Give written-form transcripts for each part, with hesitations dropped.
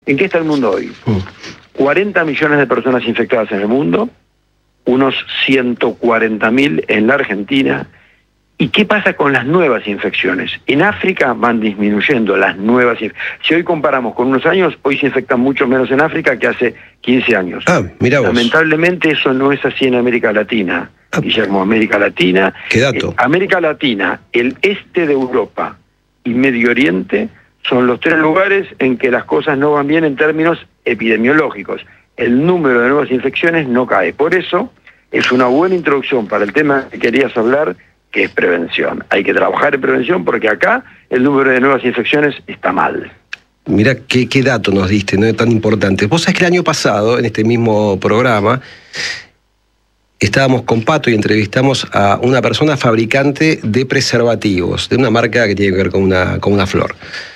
¿En qué está el mundo hoy? 40 millones de personas infectadas en el mundo, unos 140.000 en la Argentina. ¿Y qué pasa con las nuevas infecciones? En África van disminuyendo las nuevas infecciones. Si hoy comparamos con unos años, hoy se infectan mucho menos en África que hace 15 años. Mira vos. Lamentablemente eso no es así en América Latina. Guillermo, América Latina. ¿Qué dato? América Latina, el este de Europa y Medio Oriente son los tres lugares en que las cosas no van bien en términos epidemiológicos. El número de nuevas infecciones no cae. Por eso es una buena introducción para el tema que querías hablar, que es prevención. Hay que trabajar en prevención porque acá el número de nuevas infecciones está mal. Mirá qué dato nos diste, no es tan importante. Vos sabés que el año pasado, en este mismo programa, estábamos con Pato y entrevistamos a una persona fabricante de preservativos, de una marca que tiene que ver con una flor.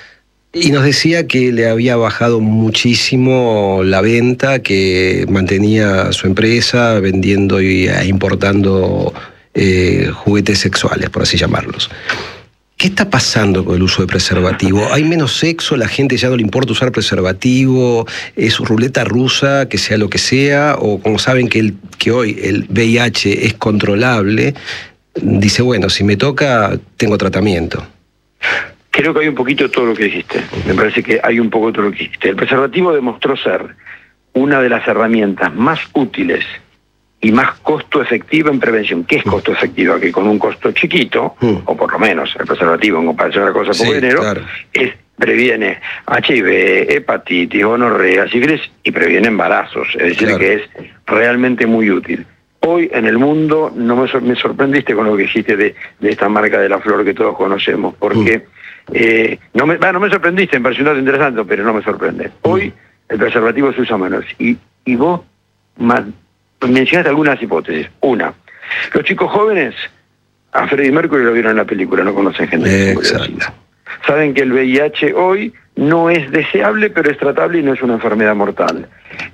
Y nos decía que le había bajado muchísimo la venta, que mantenía su empresa vendiendo e importando juguetes sexuales, por así llamarlos. ¿Qué está pasando con el uso de preservativo? ¿Hay menos sexo? ¿La gente ya no le importa usar preservativo? ¿Es ruleta rusa, que sea lo que sea? ¿O como saben que hoy el VIH es controlable, dice, bueno, si me toca, tengo tratamiento? Creo que hay un poquito de todo lo que dijiste. Me parece que hay un poco de todo lo que dijiste. El preservativo demostró ser una de las herramentas más útiles y más costo efectiva en prevención. ¿Qué es costo efectiva? Que con un costo chiquito, o por lo menos el preservativo en comparación a la cosa por dinero, claro, previene HIV, hepatitis, gonorrea, sífilis y previene embarazos. Es decir, claro, que es realmente muy útil. Hoy en el mundo no me sorprendiste con lo que dijiste de esta marca de la flor que todos conocemos, porque no me sorprendiste, me pareció un dato interesante, pero no me sorprende. Hoy el preservativo se usa menos. Y vos mencionaste algunas hipótesis. Una, los chicos jóvenes a Freddie Mercury lo vieron en la película, no conocen gente. Exacto. Saben que el VIH hoy no es deseable, pero es tratable y no es una enfermedad mortal.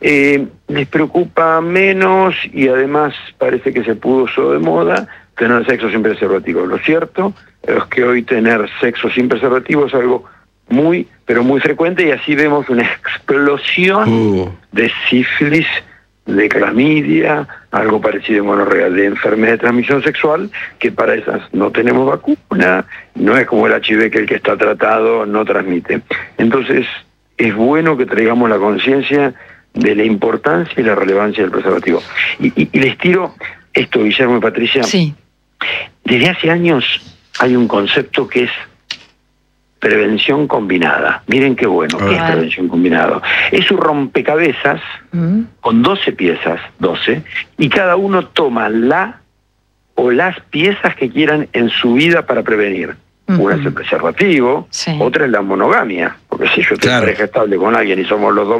Les preocupa menos y además parece que se puso de moda tener sexo sin preservativo. Lo cierto es que hoy tener sexo sin preservativo es algo muy, pero muy frecuente, y así vemos una explosión de sífilis, de clamidia, algo parecido en gonorrea, de enfermedad de transmisión sexual, que para esas no tenemos vacuna, no es como el HIV que el que está tratado no transmite. Entonces es bueno que traigamos la conciencia de la importancia y la relevancia del preservativo. Y les tiro esto, Guillermo y Patricia. Sí. Desde hace años hay un concepto que es prevención combinada. Miren qué bueno, ¿qué es prevención combinada? Es un rompecabezas con 12 piezas, 12, y cada uno toma la o las piezas que quieran en su vida para prevenir. Una es el preservativo, otra es la monogamia, porque si yo tengo pareja estable con alguien y somos los dos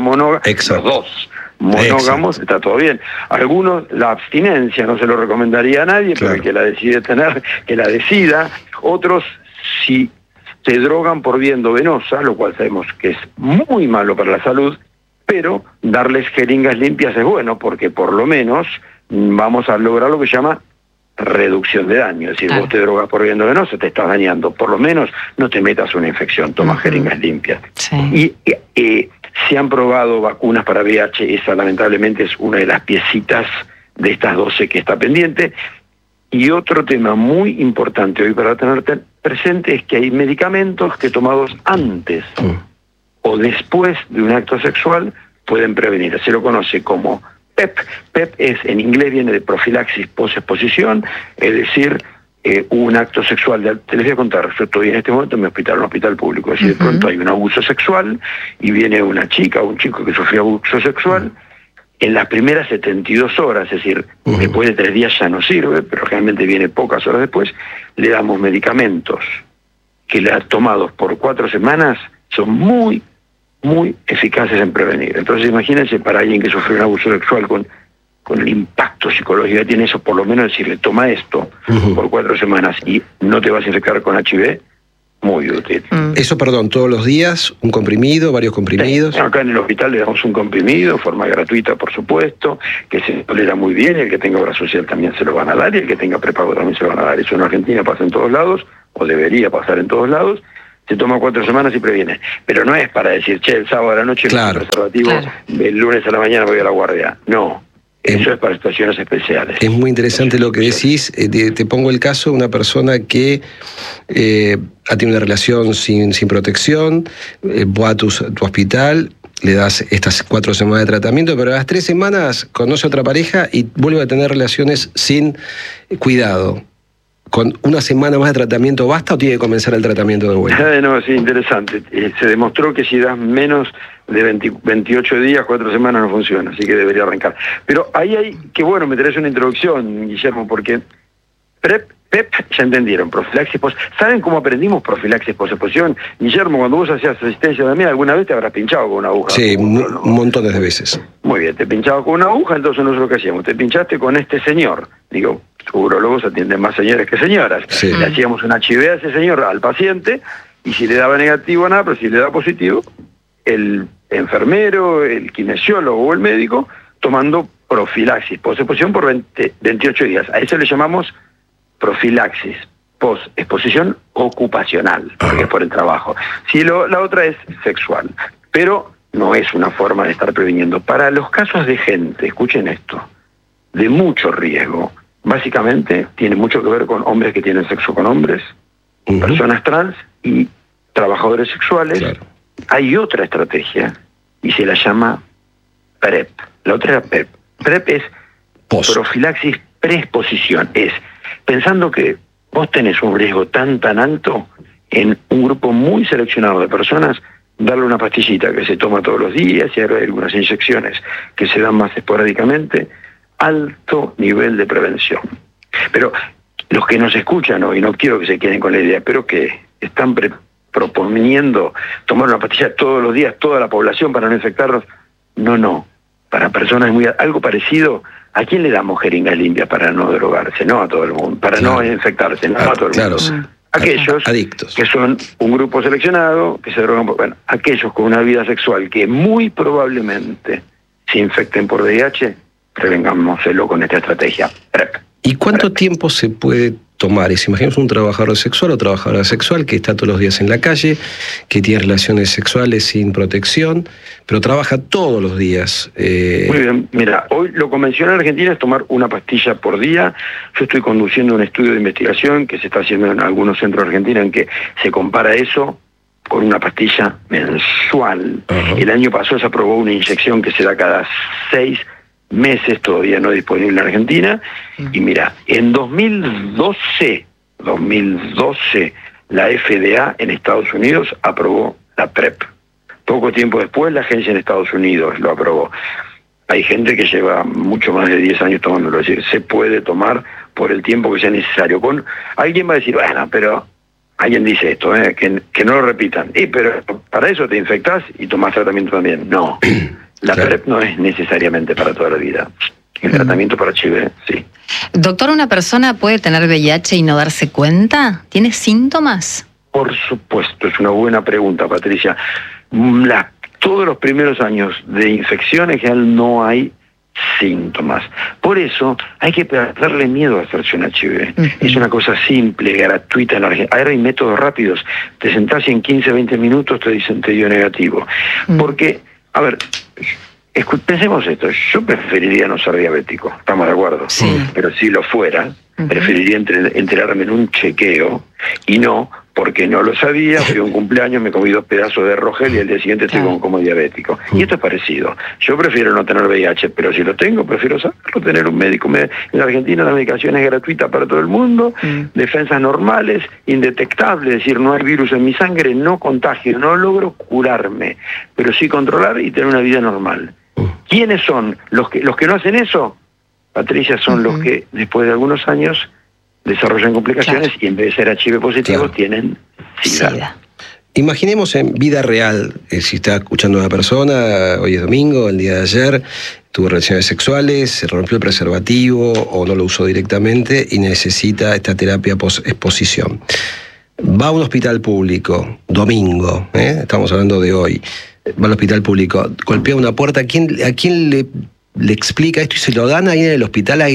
monógamos, está todo bien. Algunos, la abstinencia, no se lo recomendaría a nadie, pero el que la decide tener, que la decida. Otros, si se drogan por vía endovenosa, lo cual sabemos que es muy malo para la salud, pero darles jeringas limpias es bueno, porque por lo menos vamos a lograr lo que se llama reducción de daño. Es decir, vos te drogas por vía endovenosa, te estás dañando. Por lo menos no te metas una infección, toma jeringas limpias. Y se han probado vacunas para VIH, esa lamentablemente es una de las piecitas de estas 12 que está pendiente. Y otro tema muy importante hoy para tener presente es que hay medicamentos que tomados antes o después de un acto sexual pueden prevenir. Se lo conoce como PEP. PEP en inglés viene de profilaxis post-exposición, es decir, un acto sexual. Te les voy a contar, yo estoy en este momento en mi hospital, un hospital público, si de pronto hay un abuso sexual y viene una chica o un chico que sufrió abuso sexual, en las primeras 72 horas, es decir, después de 3 días ya no sirve, pero realmente viene pocas horas después, le damos medicamentos que tomados por 4 semanas son muy, muy eficaces en prevenir. Entonces imagínense para alguien que sufrió un abuso sexual con el impacto psicológico que tiene eso, por lo menos decirle, toma esto por 4 semanas y no te vas a infectar con HIV, muy útil. Eso, perdón, todos los días, un comprimido, varios comprimidos. Acá en el hospital le damos un comprimido, forma gratuita, por supuesto, que se tolera muy bien, el que tenga obra social también se lo van a dar, y el que tenga prepago también se lo van a dar. Eso en Argentina pasa en todos lados, o debería pasar en todos lados, se toma 4 semanas y previene. Pero no es para decir, che, el sábado a la noche claro, no preservativo, el lunes a la mañana voy a la guardia. No. Eso es para situaciones especiales. Es muy interesante lo que decís. Te pongo el caso de una persona que ha tenido una relación sin protección, va a tu hospital, le das estas 4 semanas de tratamiento, pero a las 3 semanas conoce a otra pareja y vuelve a tener relaciones sin cuidado. ¿Con una semana más de tratamiento basta o tiene que comenzar el tratamiento de vuelta? No, sí, interesante. Se demostró que si das menos de 28 días, 4 semanas no funciona, así que debería arrancar. Pero ahí hay, que bueno, me interesa una introducción, Guillermo, porque PrEP, ya entendieron, profilaxis post. ¿Saben cómo aprendimos profilaxis post-exposición? Guillermo, cuando vos hacías asistencia de mí, ¿alguna vez te habrás pinchado con una aguja? Sí, montones de veces. Muy bien, te pinchaba con una aguja, entonces nosotros lo que hacíamos, te pinchaste con este señor. Digo, urólogos atienden más señores que señoras. Sí. Le hacíamos un HIV a ese señor, al paciente, y si le daba negativo nada, pero si le daba positivo, el enfermero, el kinesiólogo o el médico tomando profilaxis post-exposición por 28 días. A eso le llamamos profilaxis post-exposición ocupacional, porque es por el trabajo. Si la otra es sexual, pero no es una forma de estar previniendo. Para los casos de gente, escuchen esto, de mucho riesgo, básicamente tiene mucho que ver con hombres que tienen sexo con hombres, personas trans y trabajadores sexuales. Claro. Hay otra estrategia y se la llama PrEP. La otra era PrEP. PrEP es profilaxis preexposición. Es pensando que vos tenés un riesgo tan alto en un grupo muy seleccionado de personas, darle una pastillita que se toma todos los días y hay algunas inyecciones que se dan más esporádicamente, alto nivel de prevención. Pero los que nos escuchan hoy, no quiero que se queden con la idea, pero que están proponiendo tomar una pastilla todos los días, toda la población para no infectarnos, no. Para personas algo parecido, ¿a quién le damos jeringas limpias para no drogarse? No a todo el mundo, para no infectarse, no a todo el mundo. Claro. Aquellos adictos, que son un grupo seleccionado, que se drogan, bueno, aquellos con una vida sexual que muy probablemente se infecten por VIH, prevengámoselo con esta estrategia PrEP. ¿Y cuánto tiempo se puede tomar? Si imaginamos un trabajador sexual o trabajadora sexual que está todos los días en la calle, que tiene relaciones sexuales sin protección, pero trabaja todos los días. Muy bien, mira, hoy lo convencional en Argentina es tomar una pastilla por día. Yo estoy conduciendo un estudio de investigación que se está haciendo en algunos centros de Argentina en que se compara eso con una pastilla mensual. El año pasado se aprobó una inyección que se da cada 6 meses, todavía no disponible en Argentina, y mira, en 2012, la FDA en Estados Unidos aprobó la PrEP. Poco tiempo después, la agencia en Estados Unidos lo aprobó. Hay gente que lleva mucho más de 10 años tomándolo, es decir, se puede tomar por el tiempo que sea necesario. Alguien va a decir, bueno, pero alguien dice esto, que no lo repitan. Pero para eso te infectás y tomás tratamiento también. No. La PrEP no es necesariamente para toda la vida. El tratamiento para HIV, sí. Doctor, ¿una persona puede tener VIH y no darse cuenta? ¿Tiene síntomas? Por supuesto, es una buena pregunta, Patricia. Todos los primeros años de infección en general no hay síntomas. Por eso hay que perderle miedo a hacerse un HIV. Es una cosa simple, gratuita en la Argentina. Ahora hay métodos rápidos. Te sentás y en 15, 20 minutos te dicen te dio negativo. Porque, a ver, pensemos esto, yo preferiría no ser diabético, ¿estamos de acuerdo? Sí. Pero si lo fuera, preferiría enterarme en un chequeo y no porque no lo sabía, fui a un cumpleaños, me comí 2 pedazos de Rogel y al día siguiente estoy como diabético. Y esto es parecido. Yo prefiero no tener VIH, pero si lo tengo, prefiero saberlo, tener un médico. En Argentina la medicación es gratuita para todo el mundo, defensas normales, indetectables, es decir, no hay virus en mi sangre, no contagio, no logro curarme, pero sí controlar y tener una vida normal. ¿Quiénes son los que no hacen eso? Patricia, son los que después de algunos años desarrollan complicaciones y en vez de ser HIV positivo tienen SIDA. Imaginemos en vida real, si está escuchando a una persona, hoy es domingo, el día de ayer, tuvo relaciones sexuales, se rompió el preservativo o no lo usó directamente y necesita esta terapia post-exposición. Va a un hospital público, domingo, estamos hablando de hoy, va al hospital público, golpea una puerta, ¿a quién le explica esto y se lo dan ahí en el hospital? ¿Hay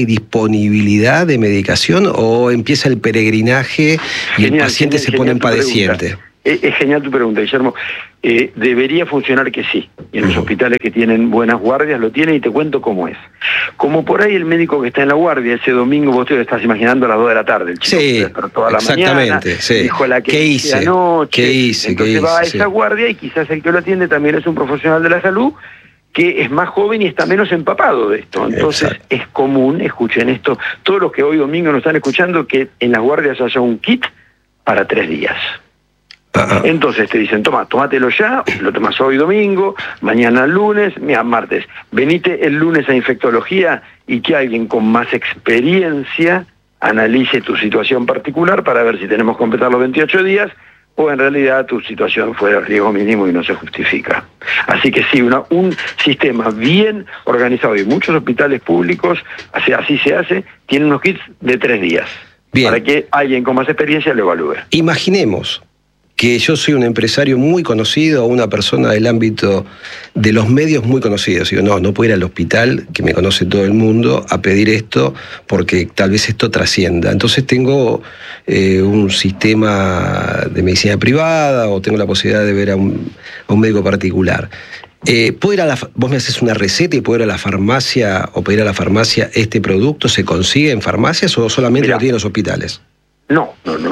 disponibilidad de medicación o empieza el peregrinaje y el paciente se pone padeciente? Es genial tu pregunta, Guillermo. Debería funcionar que sí. Y en los hospitales que tienen buenas guardias lo tienen, y te cuento cómo es. Como por ahí el médico que está en la guardia, ese domingo vos te lo estás imaginando a las 2 de la tarde, el chico Sí, que despertó a la exactamente, mañana, sí. dijo la que ¿Qué hice? anoche, ¿Qué hice? entonces va a Sí. esa guardia y quizás el que lo atiende también es un profesional de la salud que es más joven y está menos empapado de esto. Entonces es común, escuchen esto, todos los que hoy domingo nos están escuchando, que en las guardias haya un kit para 3 días. Entonces te dicen, tómatelo ya, lo tomas hoy domingo, mañana lunes, mira, martes, venite el lunes a infectología y que alguien con más experiencia analice tu situación particular para ver si tenemos que completar los 28 días o en realidad tu situación fue de riesgo mínimo y no se justifica. Así que sí, un sistema bien organizado, y muchos hospitales públicos, así se hace, tienen unos kits de 3 días, bien, para que alguien con más experiencia lo evalúe. Imaginemos que yo soy un empresario muy conocido o una persona del ámbito de los medios muy conocidos. Digo, no puedo ir al hospital, que me conoce todo el mundo, a pedir esto, porque tal vez esto trascienda. Entonces tengo un sistema de medicina privada o tengo la posibilidad de ver a un médico particular. ¿Puedo ir vos me haces una receta y puedo ir a la farmacia o pedir a la farmacia este producto? ¿Se consigue en farmacias o solamente lo tienen los hospitales? No.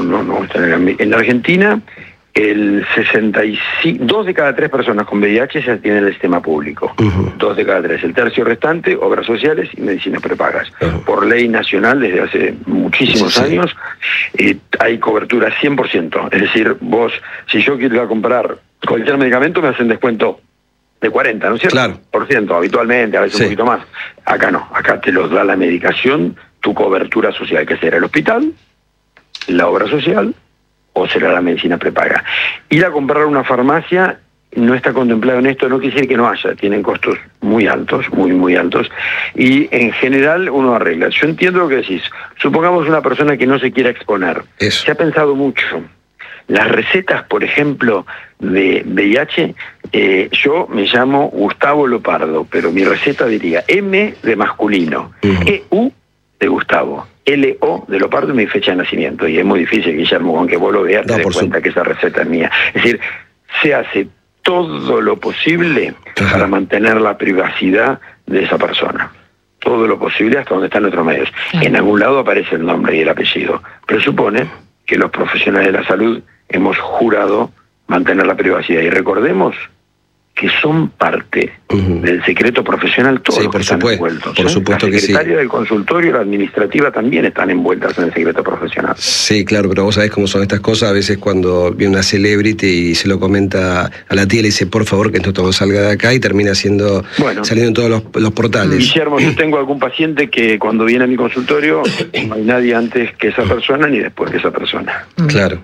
En la Argentina, el 2 de cada 3 personas con VIH ya tienen el sistema público. 2 de cada 3. El tercio restante, obras sociales y medicinas prepagas. Por ley nacional, desde hace muchísimos años, hay cobertura 100%. Es decir, vos, si yo quiero ir a comprar cualquier medicamento, me hacen descuento de 40, ¿no es cierto? Claro. Por ciento, habitualmente, a veces un poquito más. Acá no, acá te los da la medicación, tu cobertura social, que será el hospital, la obra social o será la medicina prepaga. Ir a comprar una farmacia no está contemplado en esto, no quiere decir que no haya, tienen costos muy altos, muy altos, y en general uno arregla. Yo entiendo lo que decís, supongamos una persona que no se quiera exponer. Se ha pensado mucho. Las recetas, por ejemplo, de VIH, yo me llamo Gustavo Lopardo, pero mi receta diría M de masculino, EU de Gustavo, LO de Lopardo y mi fecha de nacimiento. Y es muy difícil, Guillermo, aunque vos lo veas, te des cuenta que esa receta es mía. Es decir, se hace todo lo posible para mantener la privacidad de esa persona. Todo lo posible hasta donde están nuestros medios. En algún lado aparece el nombre y el apellido. Pero supone que los profesionales de la salud hemos jurado mantener la privacidad. Y recordemos que son parte del secreto profesional, todos los que están envueltos. Por supuesto que sí. La secretaria del consultorio y la administrativa también están envueltas en el secreto profesional. Sí, claro, pero vos sabés cómo son estas cosas. A veces cuando viene una celebrity y se lo comenta a la tía, le dice, por favor, que esto no salga de acá, y termina saliendo en todos los portales. Guillermo, yo tengo algún paciente que cuando viene a mi consultorio no hay nadie antes que esa persona ni después que esa persona. Claro.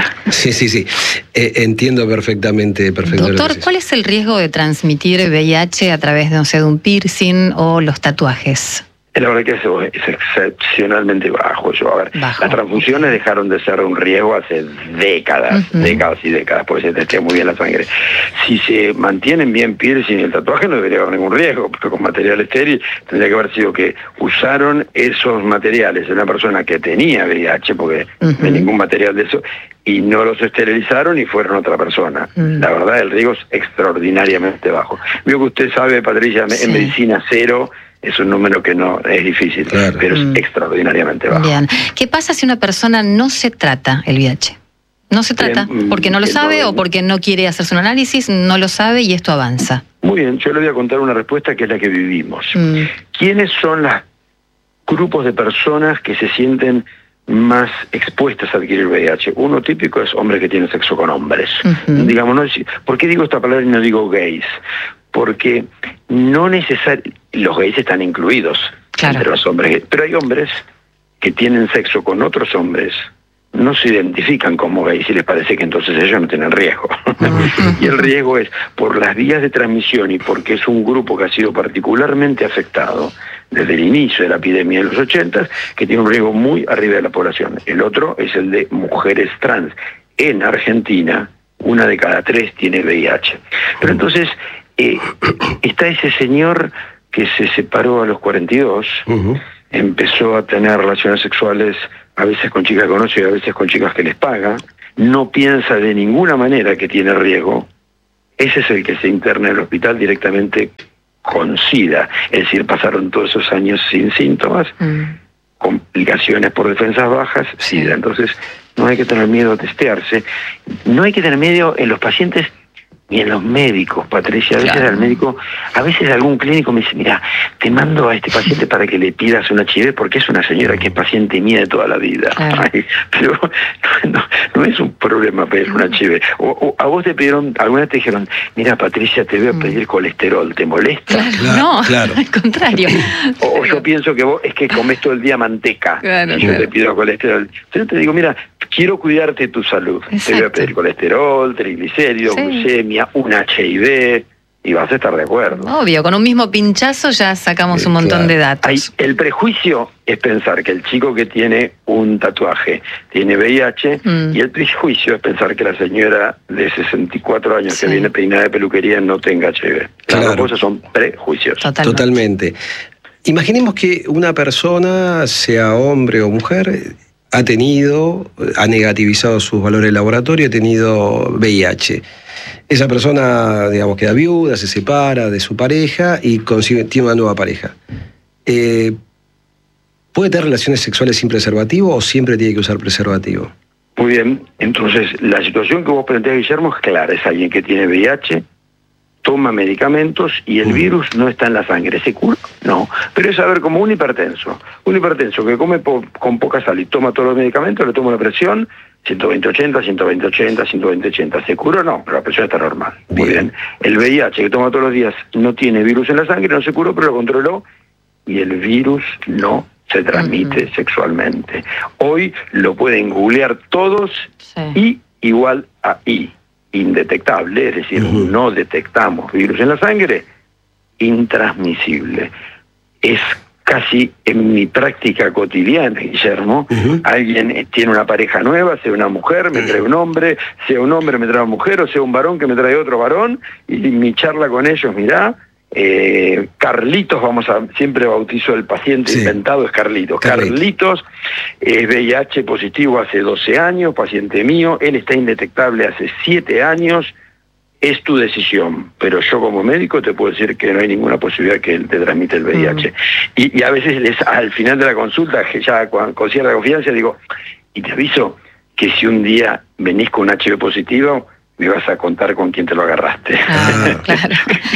Sí. Entiendo perfectamente. Doctor, ¿cuál es el riesgo de transmitir VIH a través de un piercing o los tatuajes? La verdad que eso es excepcionalmente bajo. Las transfusiones dejaron de ser un riesgo hace décadas, porque se testea muy bien la sangre. Si se mantienen bien piercing y el tatuaje, no debería haber ningún riesgo, porque con material estéril tendría que haber sido que usaron esos materiales de una persona que tenía VIH, porque no hay ningún material de eso, y no los esterilizaron y fueron otra persona. La verdad, el riesgo es extraordinariamente bajo. Veo que usted sabe, Patricia, en medicina cero, es un número que no es difícil, pero es extraordinariamente bajo. Bien. ¿Qué pasa si una persona no se trata el VIH? No se trata porque no lo sabe o porque no quiere hacerse un análisis, no lo sabe y esto avanza. Muy bien, yo le voy a contar una respuesta que es la que vivimos. ¿Quiénes son los grupos de personas que se sienten más expuestas a adquirir VIH? Uno típico es hombres que tienen sexo con hombres. Digamos, no, ¿por qué digo esta palabra y no digo gays? Porque no necesariamente los gays están incluidos entre los hombres, pero hay hombres que tienen sexo con otros hombres, no se identifican como gays y les parece que entonces ellos no tienen riesgo. Y el riesgo es por las vías de transmisión y porque es un grupo que ha sido particularmente afectado desde el inicio de la epidemia en los 80, que tiene un riesgo muy arriba de la población. El otro es el de mujeres trans. En Argentina, 1 de cada 3 tiene VIH. Pero entonces está ese señor que se separó a los 42, empezó a tener relaciones sexuales a veces con chicas que conoce y a veces con chicas que les paga, no piensa de ninguna manera que tiene riesgo, ese es el que se interna en el hospital directamente con SIDA. Es decir, pasaron todos esos años sin síntomas, complicaciones por defensas bajas, SIDA. Entonces, no hay que tener miedo a testearse. No hay que tener miedo en los pacientes ni en los médicos, Patricia. A veces al médico, a veces algún clínico me dice, mira, te mando a este paciente para que le pidas un HIV porque es una señora que es paciente mía de toda la vida. Ay, pero no es un problema pedir un HIV. O a vos te pidieron, alguna vez te dijeron, mira, Patricia, te voy a pedir colesterol, ¿te molesta? No, al contrario. O yo pienso que vos es que comés todo el día manteca y yo te pido colesterol. Entonces te digo, mira, quiero cuidarte tu salud. Te voy a pedir colesterol, triglicéridos, glucemia, un HIV, y vas a estar de acuerdo. Obvio, con un mismo pinchazo ya sacamos un montón de datos. El prejuicio es pensar que el chico que tiene un tatuaje tiene VIH, y el prejuicio es pensar que la señora de 64 años que viene peinada de peluquería no tenga HIV. Las dos cosas son prejuicios. Totalmente. Imaginemos que una persona, sea hombre o mujer, ha negativizado sus valores de laboratorio, ha tenido VIH. Esa persona, digamos, queda viuda, se separa de su pareja y tiene una nueva pareja. ¿Puede tener relaciones sexuales sin preservativo o siempre tiene que usar preservativo? Muy bien, entonces la situación que vos planteás, Guillermo, es clara. Es alguien que tiene VIH, toma medicamentos y el virus no está en la sangre. ¿Se cura? No. Pero es saber, como un hipertenso que come con poca sal y toma todos los medicamentos, le toma una presión 120/80, 120/80, 120/80. ¿Se cura o no? Pero la presión está normal. Muy bien. El VIH que toma todos los días no tiene virus en la sangre, no se curó, pero lo controló y el virus no se transmite sexualmente. Hoy lo pueden googlear todos, I igual a I. Indetectable, es decir, no detectamos virus en la sangre, intransmisible. Es casi en mi práctica cotidiana, Guillermo, alguien tiene una pareja nueva, sea una mujer, me trae un hombre, sea un hombre, me trae una mujer, o sea un varón que me trae otro varón, y mi charla con ellos, mirá, Carlitos, siempre bautizo al paciente inventado, es Carlitos. Carlitos es VIH positivo hace 12 años, paciente mío, él está indetectable hace 7 años, es tu decisión, pero yo como médico te puedo decir que no hay ninguna posibilidad que él te transmita el VIH. Y a veces al final de la consulta, que ya con cierta confianza, digo, y te aviso que si un día venís con un HIV positivo, me vas a contar con quién te lo agarraste. Claro.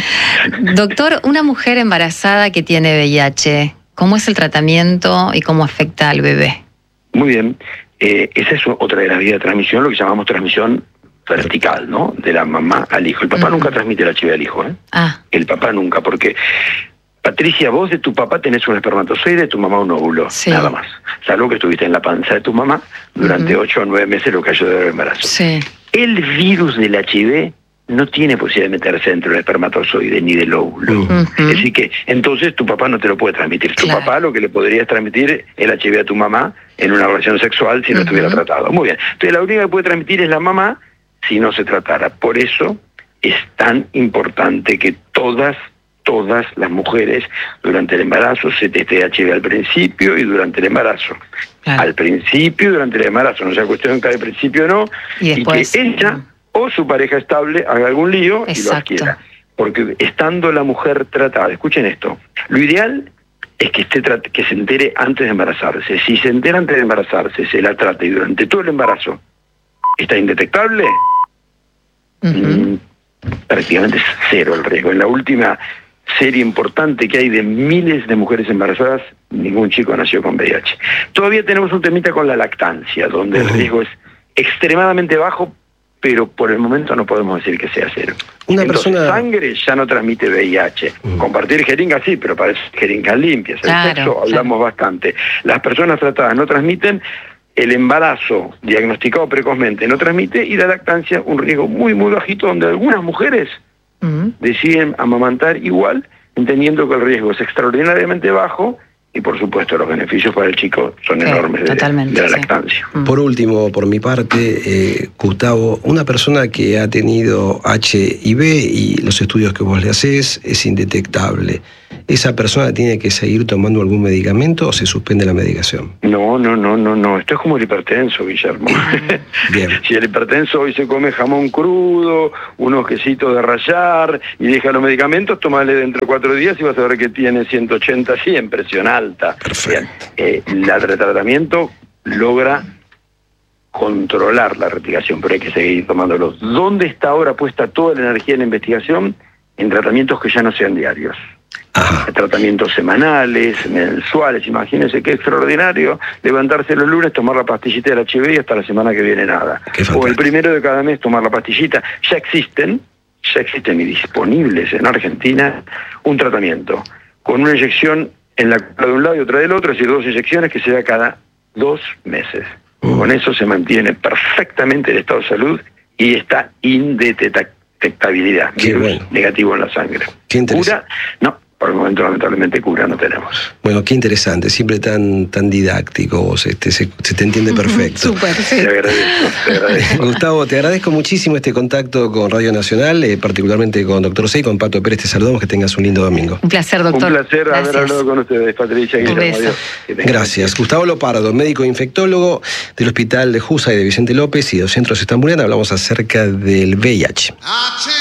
Doctor, una mujer embarazada que tiene VIH, ¿cómo es el tratamiento y cómo afecta al bebé? Muy bien. Esa es otra de las vías de transmisión, lo que llamamos transmisión vertical, ¿no? De la mamá al hijo. El papá nunca transmite el HIV al hijo, ¿eh? El papá nunca, porque Patricia, vos de tu papá tenés un espermatozoide, de tu mamá un óvulo, nada más. Salvo que estuviste en la panza de tu mamá durante 8 o 9 meses, lo que ayudó al embarazo. El virus del HIV no tiene posibilidad de meterse dentro del espermatozoide ni del óvulo. Es decir que, entonces tu papá no te lo puede transmitir. Tu papá lo que le podría transmitir el HIV a tu mamá en una relación sexual si no estuviera tratado. Muy bien. Entonces la única que puede transmitir es la mamá si no se tratara. Por eso es tan importante que todas las mujeres durante el embarazo se teste HIV al principio y durante el embarazo. Al principio y durante el embarazo, no sea cuestión que al principio no, y que ella o su pareja estable haga algún lío y lo adquiera. Porque estando la mujer tratada, escuchen esto, lo ideal es que se entere antes de embarazarse. Si se entera antes de embarazarse, se la trata y durante todo el embarazo está indetectable, prácticamente es cero el riesgo. En la última serie importante que hay de miles de mujeres embarazadas, ningún chico nació con VIH. Todavía tenemos un temita con la lactancia, donde el riesgo es extremadamente bajo, pero por el momento no podemos decir que sea cero. Sangre ya no transmite VIH. Compartir jeringas sí, pero para eso jeringas limpias. El sexo hablamos bastante. Las personas tratadas no transmiten, el embarazo diagnosticado precozmente no transmite, y la lactancia un riesgo muy muy bajito, donde algunas mujeres deciden amamantar igual, entendiendo que el riesgo es extraordinariamente bajo y por supuesto los beneficios para el chico son enormes de la lactancia. Por último, por mi parte, Gustavo, una persona que ha tenido HIV y los estudios que vos le hacés es indetectable. ¿esa persona tiene que seguir tomando algún medicamento o se suspende la medicación? No. Esto es como el hipertenso, Guillermo. Bien. Si el hipertenso hoy se come jamón crudo, unos quesitos de rallar y deja los medicamentos, tómale dentro de 4 días y vas a ver que tiene 180, 100, presión alta. Perfecto. El tratamiento logra controlar la replicación, pero hay que seguir tomándolos. ¿Dónde está ahora puesta toda la energía en la investigación? En tratamientos que ya no sean diarios. Ajá. Tratamientos semanales, mensuales. Imagínense qué extraordinario levantarse los lunes, tomar la pastillita del HIV y hasta la semana que viene nada. O el 1 de cada mes tomar la pastillita. Ya existen y disponibles en Argentina un tratamiento con una inyección en la cola de un lado y otra del otro, es decir, 2 inyecciones que se da cada 2 meses. Con eso se mantiene perfectamente el estado de salud y está indetectabilidad. Bueno. Negativo en la sangre. Qué interesante. ¿Cura? No, por el momento lamentablemente cura no tenemos. Bueno, qué interesante, siempre tan didáctico, se te entiende perfecto. Súper, sí. Te agradezco. Gustavo, te agradezco muchísimo este contacto con Radio Nacional, particularmente con Dr. C y con Pato Pérez. Te saludamos, que tengas un lindo domingo. Un placer, doctor. Un placer haber hablado con ustedes, Patricia. Un beso. Adiós. Gracias. Gustavo Lopardo, médico infectólogo del Hospital de Jusa y de Vicente López y de los Centros Estambulina. Hablamos acerca del VIH.